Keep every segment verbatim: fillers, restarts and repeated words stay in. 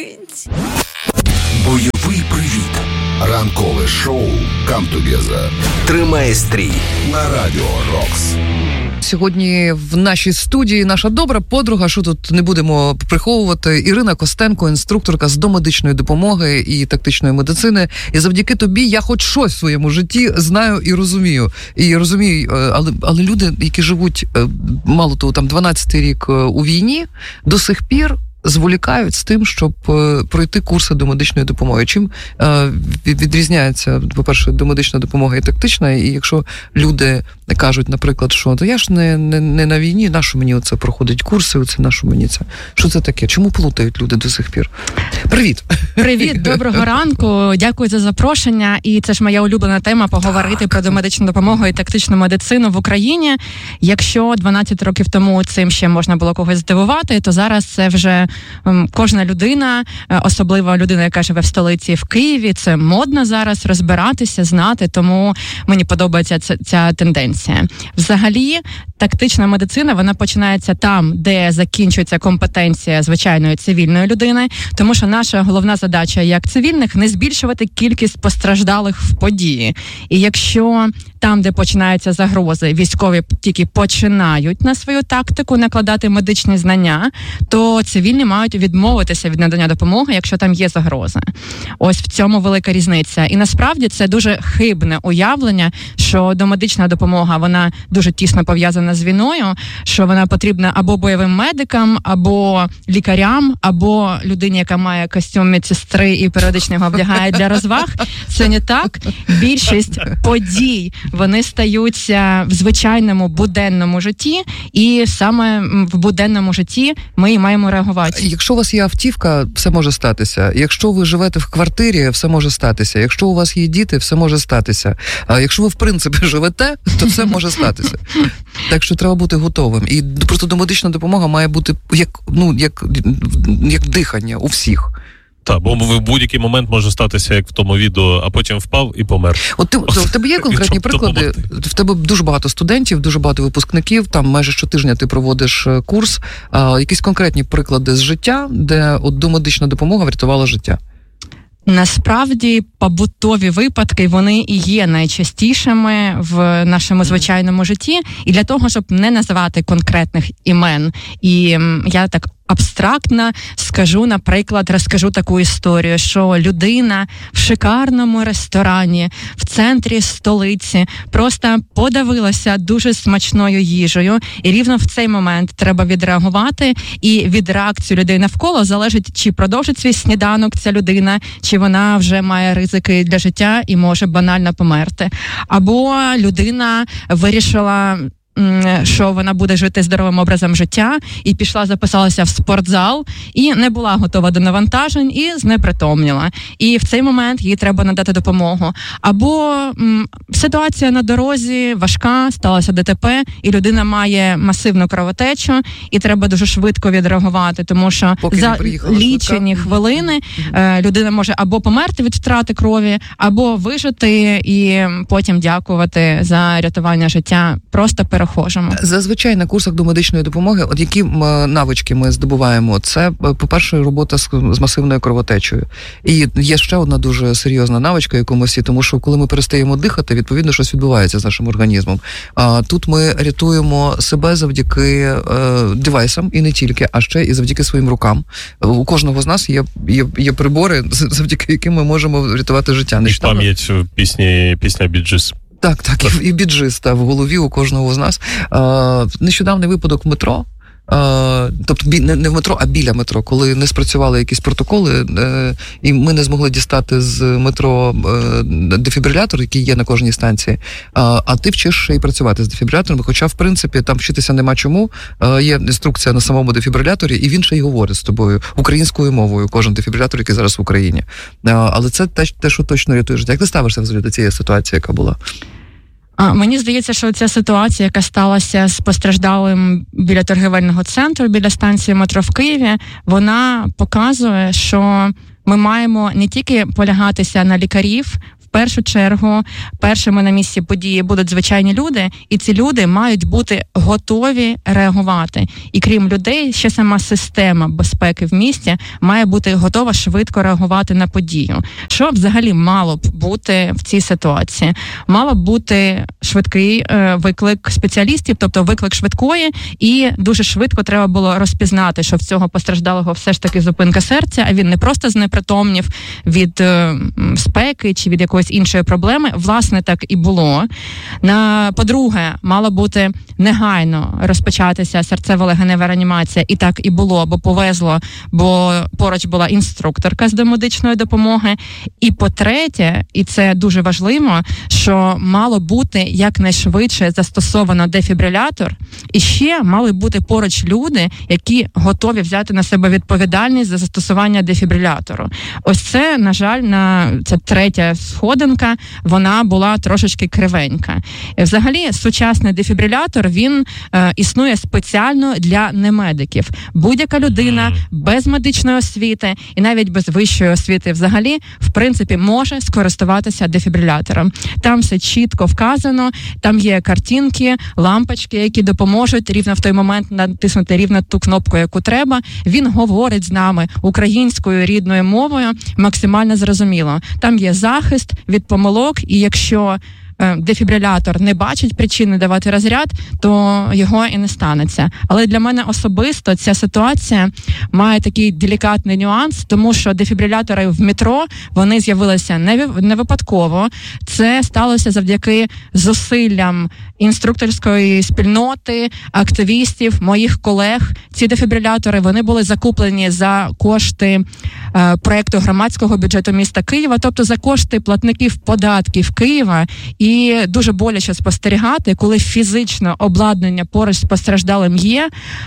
Бойовий привіт. Ранкове шоу «Come Together». Тримає стрій на Радіо Рокс. Сьогодні в нашій студії наша добра подруга, що тут не будемо приховувати, Ірина Костенко, інструкторка з домедичної допомоги і тактичної медицини. І завдяки тобі я хоч щось в своєму житті знаю і розумію. І розумію, але, але люди, які живуть, мало того, там дванадцятий рік у війні, до сих пір зволікають з тим, щоб пройти курси домедичної допомоги. Чим е, відрізняється, по-перше, домедична допомога і тактична, і якщо люди кажуть, наприклад, що то я ж не, не, не на війні, нащо мені оце проходить курси, оце нащо мені це? Що це таке? Чому плутають люди до сих пір? Привіт! Привіт, доброго ранку, дякую за запрошення, і це ж моя улюблена тема поговорити так. про домедичну допомогу і тактичну медицину в Україні. Якщо дванадцять років тому цим ще можна було когось здивувати, то зараз це вже кожна людина, особливо людина, яка живе в столиці, в Києві, це модно зараз розбиратися, знати, тому мені подобається ця, ця тенденція. Взагалі, тактична медицина, вона починається там, де закінчується компетенція звичайної цивільної людини, тому що наша головна задача як цивільних – не збільшувати кількість постраждалих в події. І якщо там, де починаються загрози, військові тільки починають на свою тактику накладати медичні знання, то цивільні мають відмовитися від надання допомоги, якщо там є загрози. Ось в цьому велика різниця. І насправді це дуже хибне уявлення, що домедична допомога, вона дуже тісно пов'язана з війною, що вона потрібна або бойовим медикам, або лікарям, або людині, яка має костюм медсестри і періодично його вдягає для розваг. Це не так. Більшість подій, вони стаються в звичайному буденному житті, і саме в буденному житті ми і маємо реагувати. Якщо у вас є автівка, все може статися. Якщо ви живете в квартирі, все може статися. Якщо у вас є діти, все може статися. А якщо ви, в принципі, живете, то все може статися. Так що треба бути готовим. І просто домедична допомога має бути як, ну, як, як дихання у всіх. Так, бо в будь-який момент може статися, як в тому відео, а потім впав і помер. От ти, в тебе є конкретні приклади? В тебе дуже багато студентів, дуже багато випускників, там майже щотижня ти проводиш курс. А, якісь конкретні приклади з життя, де от домедична допомога врятувала життя? Насправді, побутові випадки, вони і є найчастішими в нашому звичайному житті. І для того, щоб не називати конкретних імен, і я так абстрактно скажу, наприклад, розкажу таку історію, що людина в шикарному ресторані в центрі столиці просто подавилася дуже смачною їжею, і рівно в цей момент треба відреагувати, і від реакції людей навколо залежить, чи продовжить свій сніданок ця людина, чи вона вже має ризики для життя і може банально померти. Або людина вирішила, що вона буде жити здоровим образом життя, і пішла, записалася в спортзал, і не була готова до навантажень, і знепритомніла. І в цей момент їй треба надати допомогу. Або м, ситуація на дорозі важка, сталося ДТП, і людина має масивну кровотечу, і треба дуже швидко відреагувати, тому що поки за лічені швидка хвилини е, людина може або померти від втрати крові, або вижити і потім дякувати за рятування життя просто перехожому. Зазвичай на курсах домедичної допомоги, от які навички ми здобуваємо? Це, по-перше, робота з, з масивною кровотечею. І є ще одна дуже серйозна навичка, яку ми всі, тому що коли ми перестаємо дихати, відповідно, щось відбувається з нашим організмом. А тут ми рятуємо себе завдяки е, девайсам, і не тільки, а ще і завдяки своїм рукам. У кожного з нас є, є, є прибори, завдяки яким ми можемо врятувати життя. І пам'ять в пісні, пісня Біджис. Так, так, і, і біджиста в голові у кожного з нас. А, нещодавний випадок в метро, а, тобто бі, не, не в метро, а біля метро, коли не спрацювали якісь протоколи, е, і ми не змогли дістати з метро е, дефібрилятор, який є на кожній станції, а, а ти вчиш і працювати з дефібрилятором, хоча, в принципі, там вчитися нема чому, е, є інструкція на самому дефібриляторі, і він ще й говорить з тобою українською мовою, кожен дефібрилятор, який зараз в Україні. А, але це те, те, що точно рятує життя. Як ти ставишся взагалі до цієї ситуації, яка була? А, мені здається, що ця ситуація, яка сталася з постраждалим біля торгівельного центру, біля станції метро в Києві, вона показує, що ми маємо не тільки полягатися на лікарів першу чергу першими на місці події будуть звичайні люди, і ці люди мають бути готові реагувати. І крім людей, ще сама система безпеки в місті має бути готова швидко реагувати на подію. Що взагалі мало б бути в цій ситуації? Мало б бути швидкий е, виклик спеціалістів, тобто виклик швидкої, і дуже швидко треба було розпізнати, що в цього постраждалого все ж таки зупинка серця, а він не просто знепритомнів від е, спеки чи від якоїсь іншої проблеми. Власне, так і було. На, по-друге, мало бути негайно розпочатися серцево-легенева реанімація, і так і було, бо повезло, бо поруч була інструкторка з домедичної допомоги. І по-третє, і це дуже важливо, що мало бути якнайшвидше застосовано дефібрилятор, і ще мали бути поруч люди, які готові взяти на себе відповідальність за застосування дефібрилятору. Ось це, на жаль, на це третя сходинка, вона була трошечки кривенька. І взагалі, сучасний дефібрилятор, він е, існує спеціально для немедиків. Будь-яка людина без медичної освіти і навіть без вищої освіти взагалі, в принципі, може скористуватися дефібрилятором. Там все чітко вказано, там є картинки, лампочки, які допоможуть рівно в той момент натиснути рівно ту кнопку, яку треба. Він говорить з нами українською рідною мовою, максимально зрозуміло. Там є захист від помилок, і якщо дефібрилятор не бачить причини давати розряд, то його і не станеться. Але для мене особисто ця ситуація має такий делікатний нюанс, тому що дефібрилятори в метро, вони з'явилися не, не випадково. Це сталося завдяки зусиллям інструкторської спільноти, активістів, моїх колег. Ці дефібрилятори, вони були закуплені за кошти е, проєкту громадського бюджету міста Києва, тобто за кошти платників податків Києва. І дуже боляче спостерігати, коли фізично обладнання поруч з постраждалим є,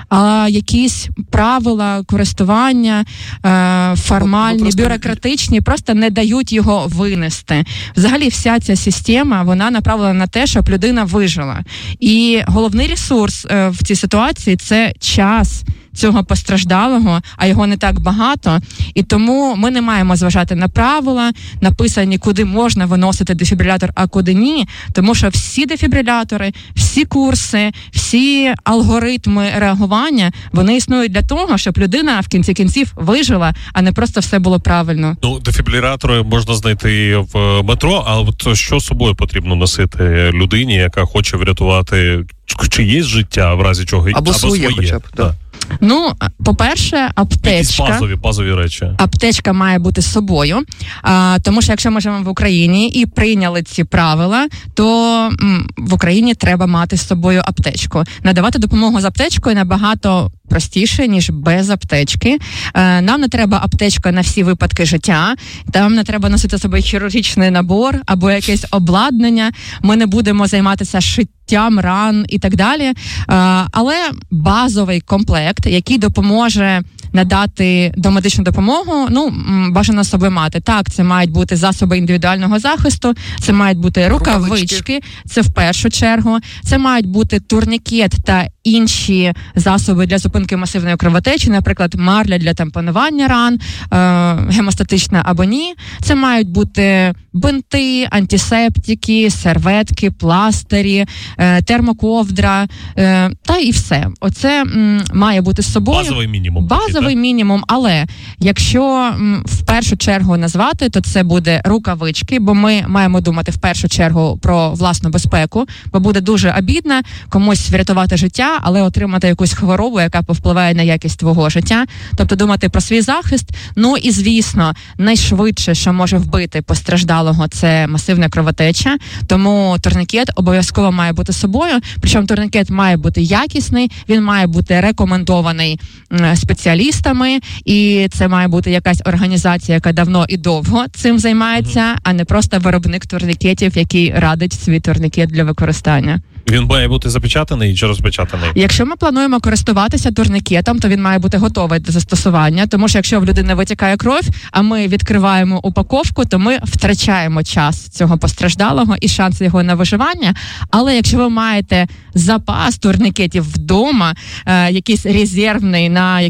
а якісь правила користування, е, формальні, ну, просто... бюрократичні, просто не дають його винести. Взагалі вся ця система, вона направлена на те, щоб людина вижила. І головний ресурс е, в цій ситуації – це час цього постраждалого, а його не так багато. І тому ми не маємо зважати на правила, написані, куди можна виносити дефібрилятор, а куди ні. Тому що всі дефібрилятори, всі курси, всі алгоритми реагування, вони існують для того, щоб людина в кінці кінців вижила, а не просто все було правильно. Ну, дефібрилятори можна знайти в метро, а от що з собою потрібно носити людині, яка хоче врятувати чиєсь життя, в разі чого, або, або своє, своє хоча б. Да. Ну, по-перше, аптечка. Базові, базові речі. Аптечка має бути з собою, а, тому що якщо ми живемо в Україні і прийняли ці правила, то м, в Україні треба мати з собою аптечку. Надавати допомогу з аптечкою набагато простіше, ніж без аптечки. Е, нам не треба аптечка на всі випадки життя, там не треба носити з собою хірургічний набор або якесь обладнання, ми не будемо займатися шиттям ран і так далі. Е, але базовий комплект, який допоможе надати домедичну допомогу, ну, бажано з собою мати. Так, це мають бути засоби індивідуального захисту, це мають бути рукавички, рукавички. Це в першу чергу, це мають бути турнікет та інші засоби для зупинки масивної кровотечі, наприклад, марля для тампонування ран, е, гемостатична або ні. Це мають бути бинти, антисептики, серветки, пластирі, е, термоковдра, е, та і все. Оце м, має бути з собою. Базовий мінімум. Базовий мінімум, але якщо м, в першу чергу назвати, то це буде рукавички, бо ми маємо думати в першу чергу про власну безпеку, бо буде дуже обідно комусь врятувати життя, але отримати якусь хворобу, яка повпливає на якість твого життя. Тобто думати про свій захист. Ну і, звісно, найшвидше, що може вбити постраждалого, це масивна кровотеча. Тому турнікет обов'язково має бути з собою. Причому турнікет має бути якісний, він має бути рекомендований спеціалістами, і це має бути якась організація, яка давно і довго цим займається, mm-hmm. а не просто виробник турнікетів, який радить свій турнікет для використання. Він має бути запечатаний чи розпечатаний? Якщо ми плануємо користуватися турнікетом, то він має бути готовий до застосування, тому що якщо в людини витікає кров, а ми відкриваємо упаковку, то ми втрачаємо час цього постраждалого і шанс його на виживання. Але якщо ви маєте запас турнікетів вдома, е, якийсь резервний на якийсь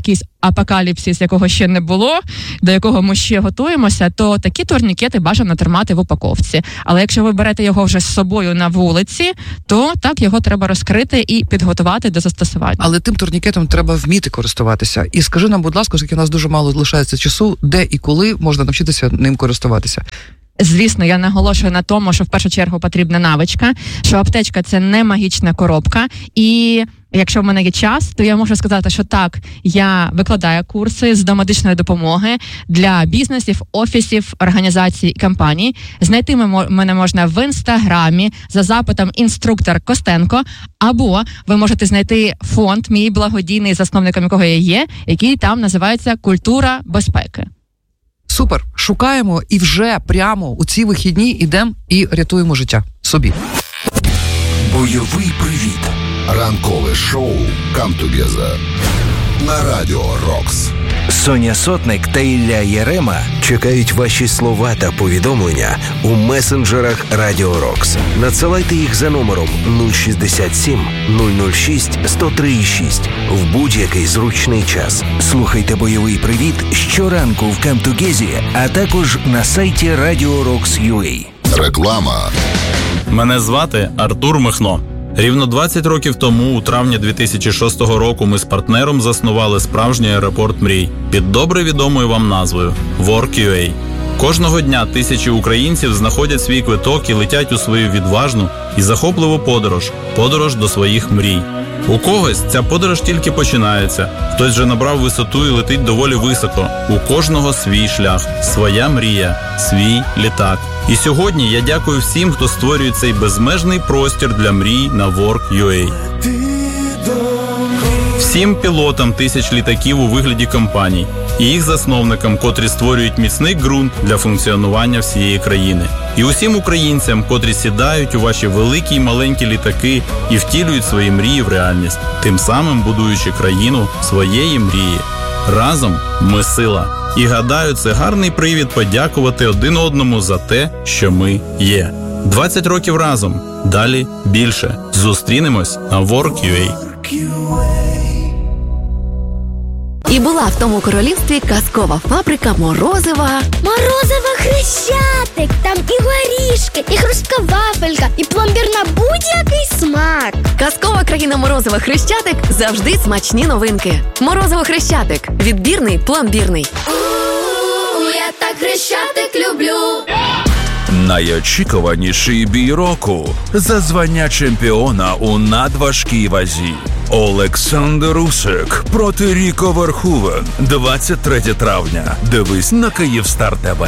апокаліпсис, якого ще не було, до якого ми ще готуємося, то такі турнікети бажано тримати в упаковці. Але якщо ви берете його вже з собою на вулиці, то так, його треба розкрити і підготувати до застосування. Але тим турнікетом треба вміти користуватися. І скажи нам, будь ласка, оскільки у нас дуже мало лишається часу, де і коли можна навчитися ним користуватися? Звісно, я наголошую на тому, що в першу чергу потрібна навичка, що аптечка – це не магічна коробка. І якщо в мене є час, то я можу сказати, що так, я викладаю курси з домедичної допомоги для бізнесів, офісів, організацій і компаній. Знайти мене можна в Інстаграмі за запитом «Інструктор Костенко», або ви можете знайти фонд, мій благодійний, засновником якого я є, який там називається «Культура безпеки». Супер, шукаємо і вже прямо у ці вихідні ідемо і рятуємо життя собі. Бойовий привіт. Ранкове шоу «Come Together» на Радіо Рокс. Соня Сотник та Ілля Єрема чекають ваші слова та повідомлення у месенджерах Радіо Рокс. Надсилайте їх за номером нуль шістдесят сім нуль нуль шість сто три шість в будь-який зручний час. Слухайте бойовий привіт щоранку в Come Together, а також на сайті радіо рокс крапка ю а. Реклама. Мене звати Артур Михно. Рівно двадцять років тому, у травні дві тисячі шостого року, ми з партнером заснували справжній аеропорт мрій під добре відомою вам назвою Work крапка ю а. Кожного дня тисячі українців знаходять свій квиток і летять у свою відважну і захопливу подорож – подорож до своїх мрій. У когось ця подорож тільки починається, хтось вже набрав висоту і летить доволі високо. У кожного свій шлях, своя мрія, свій літак. І сьогодні я дякую всім, хто створює цей безмежний простір для мрій на Work крапка ю а. Всім пілотам тисяч літаків у вигляді компаній і їх засновникам, котрі створюють міцний ґрунт для функціонування всієї країни. І усім українцям, котрі сідають у ваші великі й маленькі літаки і втілюють свої мрії в реальність, тим самим будуючи країну своєї мрії. Разом ми сила. І гадаю, це гарний привід подякувати один одному за те, що ми є. двадцять років разом. Далі більше. Зустрінемось на Work крапка ю а. І була в тому королівстві казкова фабрика морозива. Морозиво Хрещатик! Там і горішки, і хрустка вафелька, і пломбір на будь-який смак. Казкова країна морозива Хрещатик – завжди смачні новинки. Морозиво Хрещатик. Відбірний, пломбірний. У-у-у, я так Хрещатик люблю. Найочікуваніший бій року за звання чемпіона у надважкій вазі. Олександр Усик проти Ріко Верховен. двадцять третє травня. Дивись на Київстар ТВ.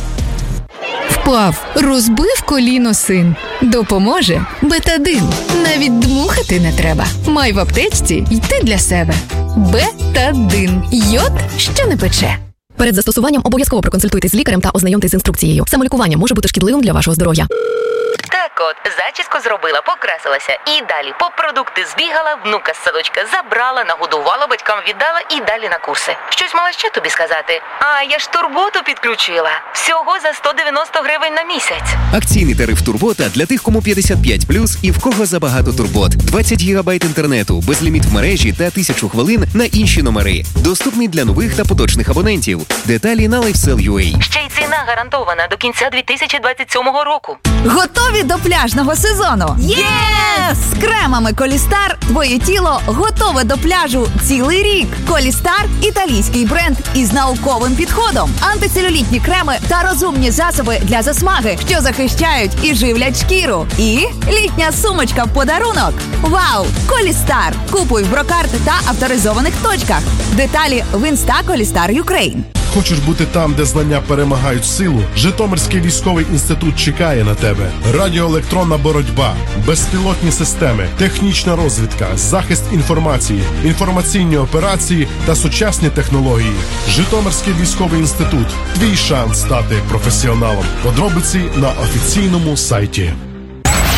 Впав, розбив коліно син. Допоможе Бетадин. Навіть дмухати не треба. Май в аптечці й ти для себе. Бетадин. Йод, що не пече. Перед застосуванням обов'язково проконсультуйтесь з лікарем та ознайомтесь з інструкцією. Самолікування може бути шкідливим для вашого здоров'я. Так от, зачіску зробила, покрасилася і далі по продукти збігала, внука з садочка забрала, нагодувала, батькам віддала і далі на курси. Щось мала ще тобі сказати? А, я ж турботу підключила. Всього за сто дев'яносто гривень на місяць. Акційний тариф Турбота для тих, кому п'ятдесят п'ять плюс і в кого забагато турбот. двадцять гігабайт інтернету, безліміт в мережі та тисячу хвилин на інші номери. Доступний для нових та поточних абонентів. Деталі на LifeSell крапка ю а. Ще й ціна гарантована до кінця дві тисячі двадцять сьомого року. Готові до пляжного сезону? Єс! З кремами Колістар твоє тіло готове до пляжу цілий рік. Колістар – італійський бренд із науковим підходом. Антицелюлітні креми та розумні засоби для засмаги, що захищають і живлять шкіру. І літня сумочка в подарунок. Вау! Колістар! Купуй в Брокарт та авторизованих точках. Деталі в інста Колістар Юкрейн. Хочеш бути там, де знання перемагають силу? Житомирський військовий інститут чекає на тебе. Радіоелектронна боротьба, безпілотні системи, технічна розвідка, захист інформації, інформаційні операції та сучасні технології. Житомирський військовий інститут. Твій шанс стати професіоналом. Подробиці на офіційному сайті.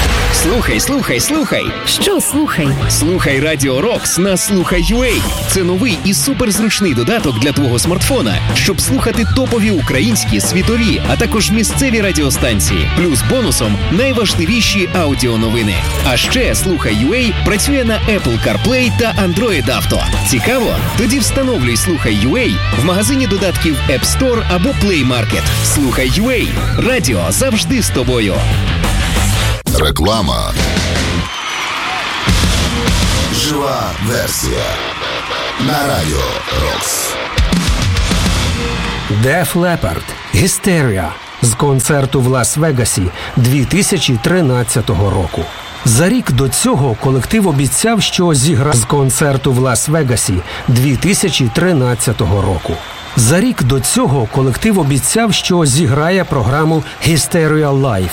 Слухай, слухай, слухай. Що слухай? Слухай Радіо Рокс на Слухай.ua. Це новий і суперзручний додаток для твого смартфона, щоб слухати топові українські, світові, а також місцеві радіостанції. Плюс бонусом найважливіші аудіоновини. А ще Слухай.ua працює на Apple CarPlay та Android Auto. Цікаво? Тоді встановлюй Слухай.ua в магазині додатків App Store або Play Market. Слухай.ua. Радіо завжди з тобою. Реклама. Жива версія на Радіо Рокс. Def Leppard «Hysteria» з концерту в Лас-Вегасі дві тисячі тринадцятого року. За рік до цього колектив обіцяв, що зіграє з концерту в Лас-Вегасі дві тисячі тринадцятого року. За рік до цього колектив обіцяв, що зіграє програму «Hysteria Live»